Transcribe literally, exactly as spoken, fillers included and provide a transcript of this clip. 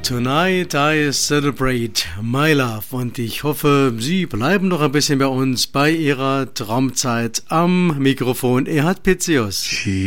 Tonight I celebrate my love und ich hoffe, Sie bleiben noch ein bisschen bei uns bei Ihrer Traumzeit am Mikrofon. Erhard Pitzius.